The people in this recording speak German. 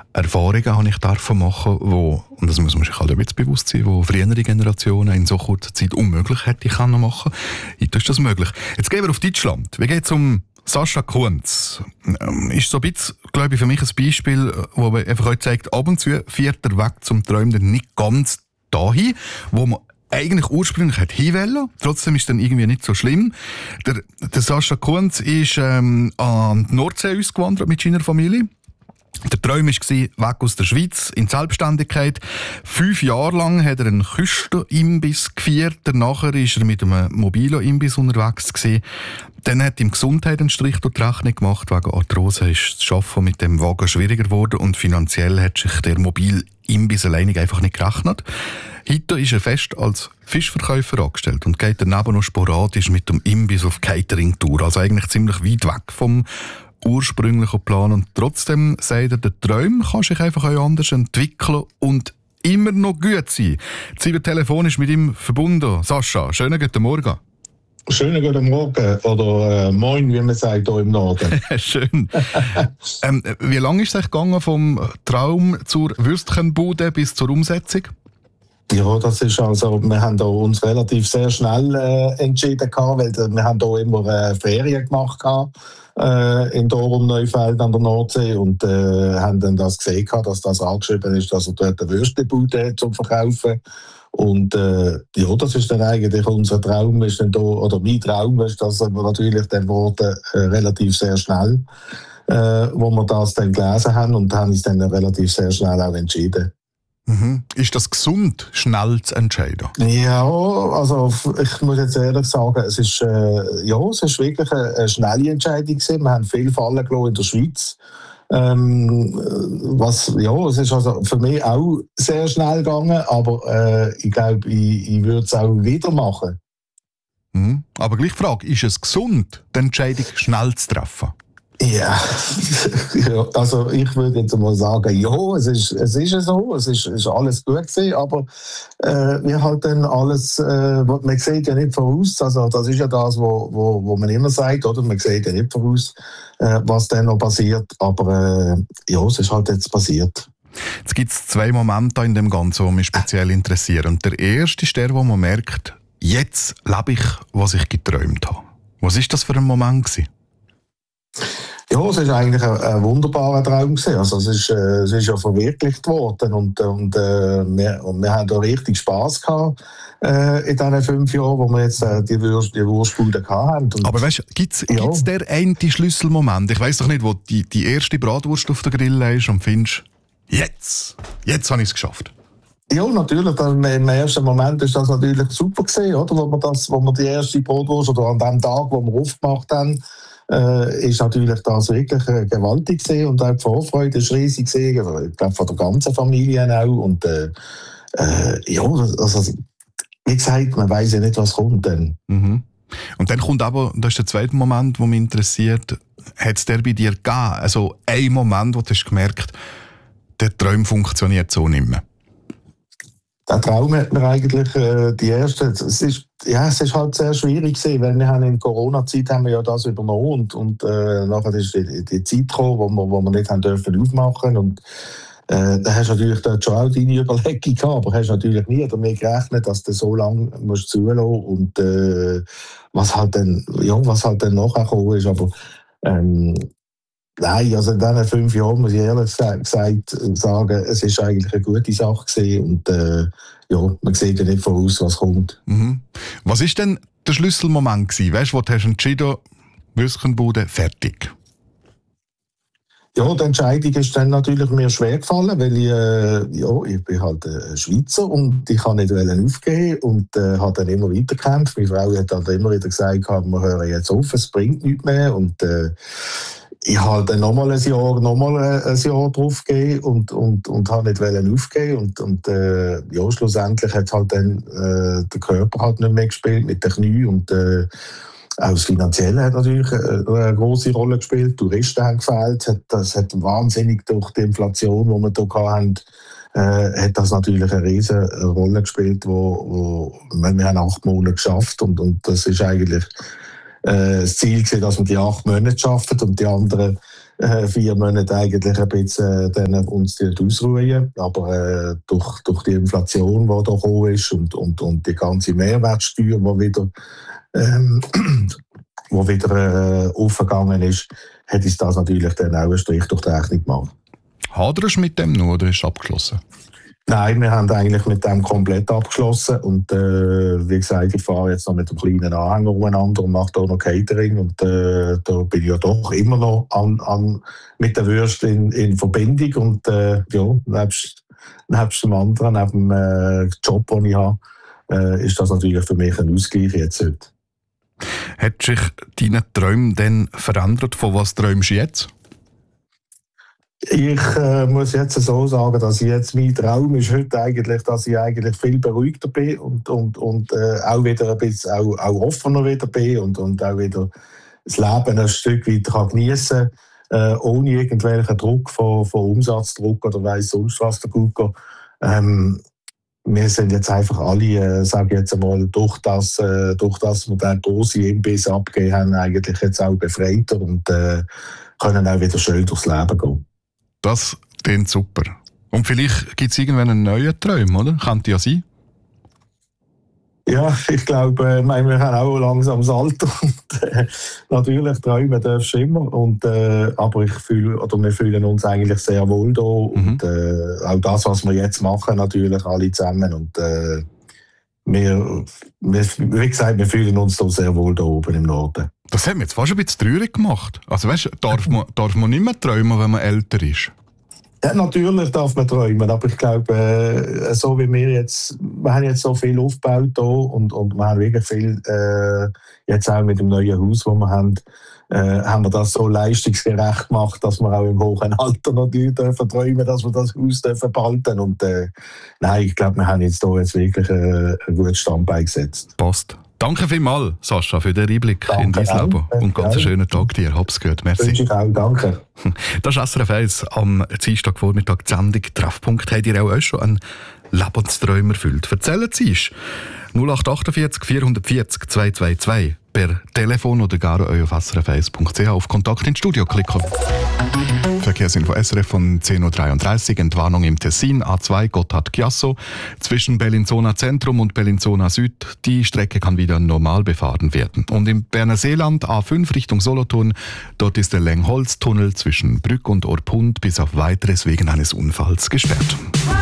Erfahrungen habe ich machen, wo, und das muss man sich halt ein bisschen bewusst sein, wo frühere Generationen in so kurzer Zeit unmöglich hätte können machen. Heute ist das möglich. Jetzt gehen wir auf Deutschland. Wie geht es um Sascha Kunz? Ist so ein bisschen, glaube ich, für mich ein Beispiel, wo man einfach heute zeigt, ab und zu fährt der Weg zum Träumen nicht ganz dahin, wo man eigentlich ursprünglich hat hinwollen. Trotzdem ist es dann irgendwie nicht so schlimm. Der Sascha Kunz ist an die Nordsee ausgewandert mit seiner Familie. Der Traum war, weg aus der Schweiz, in die Selbstständigkeit. 5 Jahre lang hat er einen Küstenimbiss geführt. Danach war er mit einem mobilen Imbiss unterwegs gewesen. Dann hat ihm Gesundheit einen Strich durch die Rechnung gemacht. Wegen Arthrose ist das Arbeiten mit dem Wagen schwieriger geworden und finanziell hat sich der mobile Imbiss alleinig einfach nicht gerechnet. Heute ist er fest als Fischverkäufer angestellt und geht daneben noch sporadisch mit dem Imbiss auf Catering-Tour. Also eigentlich ziemlich weit weg vom ursprünglichen Plan. Und trotzdem sagt er, der Traum kann sich einfach auch anders entwickeln und immer noch gut sein. Jetzt sind wir telefonisch mit ihm verbunden. Sascha, schönen guten Morgen. Schönen guten Morgen oder Moin, wie man sagt hier im Norden. Schön. Wie lange ist es gegangen vom Traum zur Würstchenbude bis zur Umsetzung? Ja, das ist also, wir haben da uns relativ sehr schnell entschieden gehabt, weil wir haben da immer Ferien gemacht in Dorum Neufeld an der Nordsee und haben dann das gesehen gehabt, dass das angeschrieben ist, dass er dort eine Würstchenbude zum Verkaufen. Und ja, das ist dann eigentlich unser Traum, ist dann da, oder mein Traum ist das aber natürlich dann wurde relativ sehr schnell, wo wir das dann gelesen haben und haben uns dann relativ sehr schnell auch entschieden. Mhm. Ist das gesund, schnell zu entscheiden? Ja, also ich muss jetzt ehrlich sagen, es ist wirklich eine schnelle Entscheidung gewesen. Wir haben viel fallen gelassen in der Schweiz. Es ist also für mich auch sehr schnell gegangen, aber ich glaube, ich würde es auch wieder machen. Mhm. Aber gleich die Frage, ist es gesund, die Entscheidung schnell zu treffen? Ja, also ich würde jetzt mal sagen, ja, es ist so, es ist alles gut gewesen, aber wir halt dann alles, man sieht ja nicht voraus, also das ist ja das, wo man immer sagt, oder? Man sieht ja nicht voraus, was dann noch passiert, aber es ist halt jetzt passiert. Jetzt gibt es 2 Momente in dem Ganzen, die mich speziell interessieren. Und der erste ist der, wo man merkt, jetzt lebe ich, was ich geträumt habe. Was ist das für ein Moment gewesen? Ja, es war eigentlich ein wunderbarer Traum gewesen. Also es ist ja verwirklicht worden und wir haben da richtig Spass gehabt in diesen 5 Jahren, wo wir jetzt die Wurstbude hatten. Aber weißt du, gibt's der eine Schlüsselmoment? Ich weiss doch nicht, wo die erste Bratwurst auf der Grille ist und findest, jetzt habe ich es geschafft. Ja, natürlich. Im ersten Moment ist das natürlich super gewesen, oder? Wo wir die erste Bratwurst oder an dem Tag, wo wir aufgemacht haben, ist natürlich das wirklich gewaltig gewesen und auch die Vorfreude ist riesig gewesen, also ich glaube von der ganzen Familie auch und also wie gesagt, man weiss ja nicht, was kommt dann. Mhm. Und dann kommt aber, das ist der zweite Moment, der mich interessiert, hat es der bei dir gegeben, also ein Moment, wo du hast gemerkt, der Traum funktioniert so nicht mehr? Der Traum hat mir eigentlich die erste. Es ist halt sehr schwierig gewesen, weil wir haben in Corona-Zeit haben wir ja das übernommen und nachher ist die Zeit gekommen, wo wir nicht haben dürfen aufmachen und da hast du natürlich dort schon auch deine Überlegung gehabt, aber hast natürlich nie damit gerechnet, dass du so lange musst zulassen und was halt dann nachher gekommen ist, aber nein, also in diesen 5 Jahren muss ich ehrlich gesagt sagen, es ist eigentlich eine gute Sache gewesen und man sieht ja nicht voraus, was kommt. Mhm. Was war denn der Schlüsselmoment gewesen? Weißt du, wo du hast entschieden, Würstchenbude fertig? Ja, die Entscheidung ist dann natürlich mir schwer gefallen, weil ich bin halt ein Schweizer und ich kann nicht aufgeben und habe dann immer weiter gekämpft. Meine Frau hat halt immer wieder gesagt, wir hören jetzt auf, es bringt nichts mehr und ich habe dann nochmal ein Jahr drauf gegeben und habe nicht aufgeben und schlussendlich hat halt dann der Körper halt nicht mehr gespielt mit den Knien und auch das Finanzielle hat natürlich eine grosse Rolle gespielt. Touristen haben gefehlt. Das hat wahnsinnig durch die Inflation, die wir hier hatten, hat das natürlich eine riesige Rolle gespielt, wir haben 8 Monate geschafft und das ist eigentlich das Ziel gewesen, dass wir die 8 Monate schaffen und die anderen 4 Monate eigentlich ein bisschen uns ausruhen. Aber durch die Inflation, die da gekommen ist und die ganze Mehrwertsteuer, die wieder aufgegangen ist, hat uns das natürlich dann auch einen Strich durch die Rechnung gemacht. Haderst du mit dem noch oder ist es abgeschlossen? Nein, wir haben eigentlich mit dem komplett abgeschlossen und wie gesagt, ich fahre jetzt noch mit einem kleinen Anhänger umeinander und mache da noch Catering und da bin ich ja doch immer noch mit der Würste in Verbindung und nebst dem anderen, neben dem Job, den ich habe, ist das natürlich für mich ein Ausgleich jetzt heute. Hat sich deine Träume denn verändert? Von was träumst du jetzt? Ich muss jetzt so sagen, dass ich jetzt mein Traum ist heute eigentlich, dass ich eigentlich viel beruhigter bin und auch wieder ein bisschen auch offener wieder bin und auch wieder das Leben ein Stück weiter genießen kann, ohne irgendwelchen Druck von Umsatzdruck oder weiss sonst was der Gucker. Wir sind jetzt einfach alle, sage ich jetzt einmal, durch das wir den grossen Imbiss abgegeben haben, eigentlich jetzt auch befreiter und können auch wieder schön durchs Leben gehen. Das klingt super. Und vielleicht gibt es irgendwann einen neuen Traum, oder? Könnte ja sein. Ja, ich glaube, wir haben auch langsam das Alter. Und, natürlich, träumen darfst du immer. Aber wir fühlen uns eigentlich sehr wohl da. Und auch das, was wir jetzt machen, natürlich alle zusammen. Und wie gesagt, wir fühlen uns da sehr wohl da oben im Norden. Das hat mich jetzt fast ein bisschen traurig gemacht. Also weißt, darf man nicht mehr träumen, wenn man älter ist? Ja, natürlich darf man träumen, aber ich glaube, so wie wir haben jetzt so viel aufgebaut hier und wir haben wirklich viel, jetzt auch mit dem neuen Haus, das wir haben wir das so leistungsgerecht gemacht, dass wir auch im hohen Alter natürlich dürfen träumen, dass wir das Haus dürfen behalten. Und nein, ich glaube, wir haben jetzt hier wirklich ein gutes Standbein gesetzt. Passt. Danke vielmals, Sascha, für den Einblick in dein Leben. Und ganz einen schönen Tag dir. Hab's gut. Merci. Wünsche ich auch. Danke. Das ist SRF 1 am Dienstagvormittag die Sendung Treffpunkt. Habt ihr auch schon einen Lebensträumer erfüllt? Erzählen Sie es. 0848 440 222 per Telefon oder gar auf srf1.ch auf Kontakt ins Studio klicken. Verkehrsinfo SRF von 10.33 Uhr, Entwarnung im Tessin, A2 Gotthard-Chiasso, zwischen Bellinzona Zentrum und Bellinzona Süd. Die Strecke kann wieder normal befahren werden. Und im Berner Seeland, A5 Richtung Solothurn, dort ist der Längholz-Tunnel zwischen Brügg und Orpund bis auf Weiteres wegen eines Unfalls gesperrt.